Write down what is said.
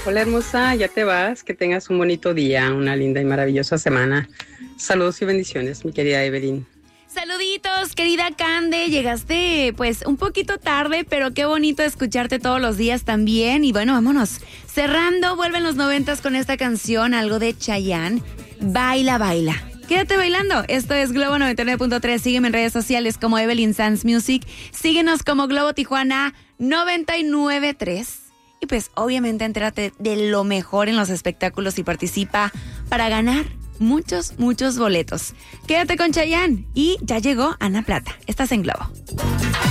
Hola hermosa, ya te vas, que tengas un bonito día, una linda y maravillosa semana. Saludos y bendiciones, mi querida Evelyn. Saluditos, querida Cande, llegaste pues un poquito tarde, pero qué bonito escucharte todos los días también. Y bueno, vámonos cerrando, vuelven los 90s con esta canción, algo de Chayanne, Baila, Baila. Quédate bailando, esto es Globo 99.3, sígueme en redes sociales como Evelyn Sanz Music, síguenos como Globo Tijuana 99.3 y pues obviamente entérate de lo mejor en los espectáculos y participa para ganar muchos boletos. Quédate con Chayanne y ya llegó Ana Plata, estás en Globo.